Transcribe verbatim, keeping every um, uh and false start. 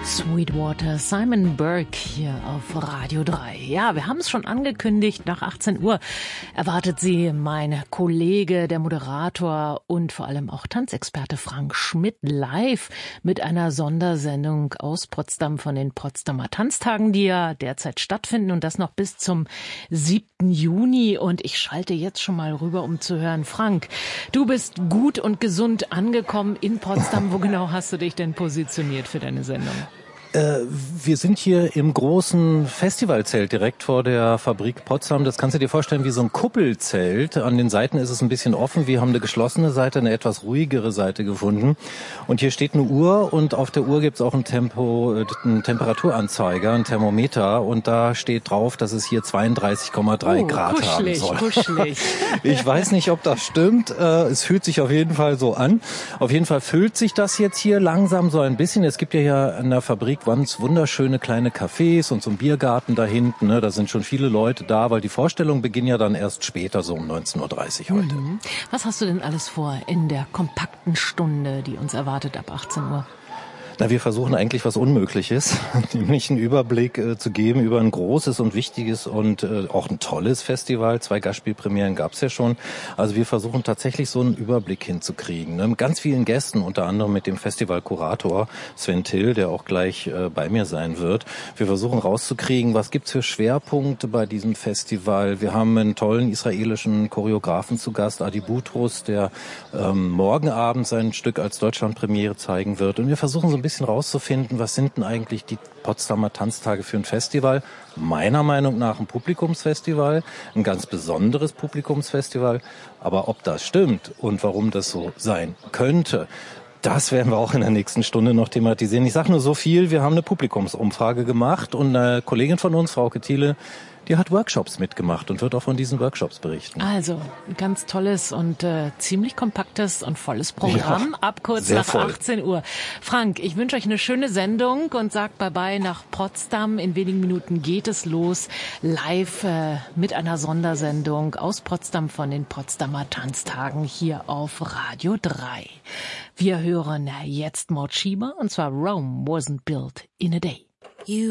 Sweetwater, Simon Burke hier auf Radio drei. Ja, wir haben es schon angekündigt, nach achtzehn Uhr erwartet Sie mein Kollege, der Moderator und vor allem auch Tanzexperte Frank Schmidt live mit einer Sondersendung aus Potsdam von den Potsdamer Tanztagen, die ja derzeit stattfinden und das noch bis zum siebten Juni. Und ich schalte jetzt schon mal rüber, um zu hören. Frank, du bist gut und gesund angekommen in Potsdam. Wo genau hast du dich denn positioniert für deine Sendung? Wir sind hier im großen Festivalzelt direkt vor der Fabrik Potsdam. Das kannst du dir vorstellen wie so ein Kuppelzelt. An den Seiten ist es ein bisschen offen. Wir haben eine geschlossene Seite, eine etwas ruhigere Seite gefunden. Und hier steht eine Uhr und auf der Uhr gibt es auch ein Tempo, einen Temperaturanzeiger, ein Thermometer. Und da steht drauf, dass es hier zweiunddreißig Komma drei oh, Grad kuschelig, haben soll. Kuschelig. Ich weiß nicht, ob das stimmt. Es fühlt sich auf jeden Fall so an. Auf jeden Fall füllt sich das jetzt hier langsam so ein bisschen. Es gibt ja hier an der Fabrik ganz wunderschöne kleine Cafés und so ein Biergarten da hinten. Ne? Da sind schon viele Leute da, weil die Vorstellungen beginnen ja dann erst später, so um neunzehn Uhr dreißig heute. Mhm. Was hast du denn alles vor in der kompakten Stunde, die uns erwartet ab achtzehn Uhr? Na, wir versuchen eigentlich was Unmögliches, nämlich einen Überblick äh, zu geben über ein großes und wichtiges und äh, auch ein tolles Festival. Zwei Gastspielpremieren gab's ja schon. Also wir versuchen tatsächlich so einen Überblick hinzukriegen. Ne? Mit ganz vielen Gästen, unter anderem mit dem Festivalkurator Sven Till, der auch gleich äh, bei mir sein wird. Wir versuchen rauszukriegen, was gibt's für Schwerpunkte bei diesem Festival. Wir haben einen tollen israelischen Choreografen zu Gast, Adi Boutros, der ähm, morgen Abend sein Stück als Deutschlandpremiere zeigen wird. Und wir versuchen so ein bisschen rauszufinden, was sind denn eigentlich die Potsdamer Tanztage für ein Festival? Meiner Meinung nach ein Publikumsfestival, ein ganz besonderes Publikumsfestival. Aber ob das stimmt und warum das so sein könnte, das werden wir auch in der nächsten Stunde noch thematisieren. Ich sage nur so viel, wir haben eine Publikumsumfrage gemacht und eine Kollegin von uns, Frauke Thiele, die hat Workshops mitgemacht und wird auch von diesen Workshops berichten. Also ein ganz tolles und äh, ziemlich kompaktes und volles Programm Ja, ab kurz nach voll. achtzehn Uhr. Frank, ich wünsche euch eine schöne Sendung und sag Bye-bye nach Potsdam. In wenigen Minuten geht es los, live äh, mit einer Sondersendung aus Potsdam von den Potsdamer Tanztagen hier auf Radio drei. Wir hören jetzt Mort Schieber und zwar Rome wasn't built in a day. You